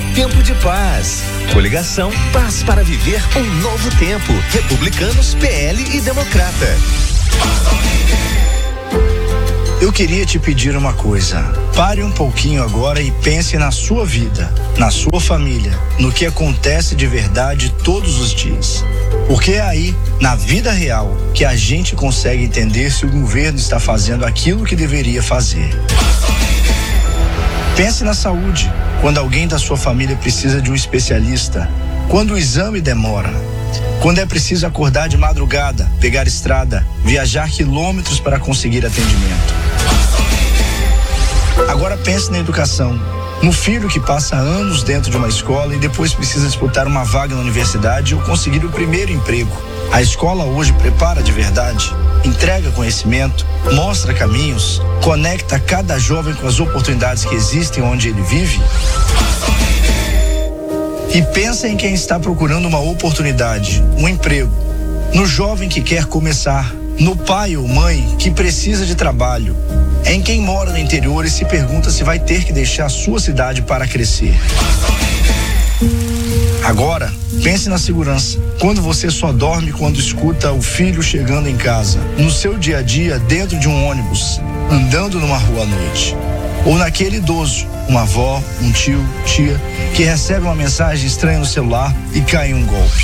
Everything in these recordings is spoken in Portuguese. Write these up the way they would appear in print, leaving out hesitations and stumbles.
tempo de paz. Coligação Paz para viver um novo tempo. Republicanos, PL e Democrata. Eu queria te pedir uma coisa. Pare um pouquinho agora e pense na sua vida, na sua família, no que acontece de verdade todos os dias. Porque é aí, na vida real, que a gente consegue entender se o governo está fazendo aquilo que deveria fazer. Pense na saúde, quando alguém da sua família precisa de um especialista, quando o exame demora, quando é preciso acordar de madrugada, pegar estrada, viajar quilômetros para conseguir atendimento. Agora pense na educação, no filho que passa anos dentro de uma escola e depois precisa disputar uma vaga na universidade ou conseguir o primeiro emprego. A escola hoje prepara de verdade, entrega conhecimento, mostra caminhos, conecta cada jovem com as oportunidades que existem onde ele vive. E pensa em quem está procurando uma oportunidade, um emprego, no jovem que quer começar, no pai ou mãe que precisa de trabalho, em quem mora no interior e se pergunta se vai ter que deixar a sua cidade para crescer. Agora, pense na segurança. Quando você só dorme quando escuta o filho chegando em casa, no seu dia a dia dentro de um ônibus, andando numa rua à noite. Ou naquele idoso, uma avó, um tio, tia, que recebe uma mensagem estranha no celular e cai em um golpe.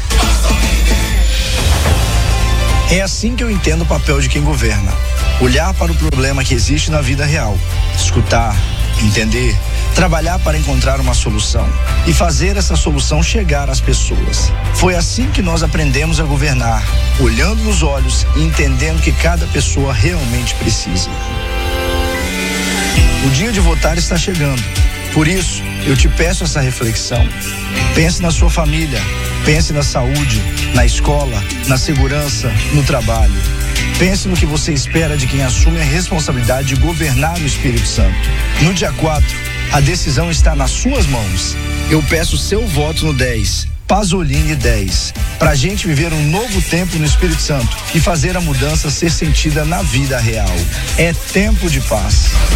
É assim que eu entendo o papel de quem governa. Olhar para o problema que existe na vida real, escutar, entender, trabalhar para encontrar uma solução e fazer essa solução chegar às pessoas. Foi assim que nós aprendemos a governar, olhando nos olhos e entendendo que cada pessoa realmente precisa. O dia de votar está chegando. Por isso, eu te peço essa reflexão. Pense na sua família, pense na saúde, na escola, na segurança, no trabalho. Pense no que você espera de quem assume a responsabilidade de governar o Espírito Santo. No dia 4, a decisão está nas suas mãos. Eu peço seu voto no 10, Pasolini 10, pra gente viver um novo tempo no Espírito Santo e fazer a mudança ser sentida na vida real. É tempo de paz.